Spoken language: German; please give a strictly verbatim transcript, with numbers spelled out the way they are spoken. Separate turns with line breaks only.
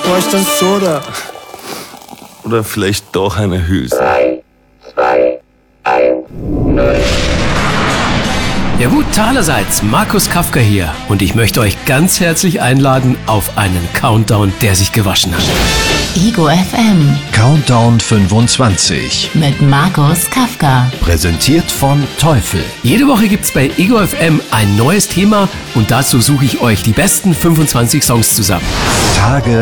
bräuchte ein Soda. Oder vielleicht doch eine Hülse.
drei, zwei, eins, null.
Ja gut, allerseits, Markus Kafka hier und ich möchte euch ganz herzlich einladen auf einen Countdown, der sich gewaschen hat.
Ego F M
Countdown fünfundzwanzig.
mit Markus Kafka.
Präsentiert von Teufel.
Jede Woche gibt's bei Ego F M ein neues Thema und dazu suche ich euch die besten fünfundzwanzig Songs zusammen.
Tage